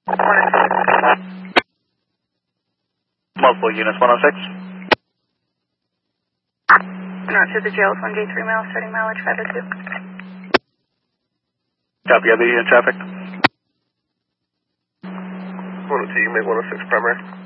Multiple units, 106. North to the jail is 1J3 miles, starting mileage 502. Copy, other unit traffic. 102, you make 106 primary.